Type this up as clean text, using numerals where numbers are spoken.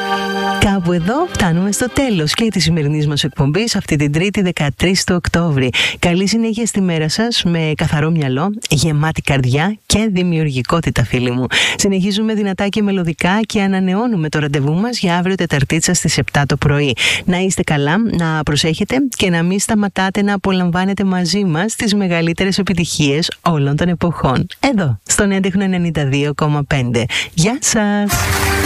Κάπου εδώ φτάνουμε στο τέλος και της σημερινής μας εκπομπής αυτή την Τρίτη 13 του Οκτώβρη. Καλή συνέχεια στη μέρα σας με καθαρό μυαλό, γεμάτη καρδιά και δημιουργικότητα, φίλοι μου. Συνεχίζουμε δυνατά και μελωδικά και ανανεώνουμε το ραντεβού μας για αύριο Τεταρτίτσα στις 7 το πρωί. Να είστε καλά, να προσέχετε και να μην σταματάτε να απολαμβάνετε μαζί μας τις μεγαλύτερες επιτυχίες όλων των εποχών. Εδώ, στον Έντεχνο 92,5. Γεια σας!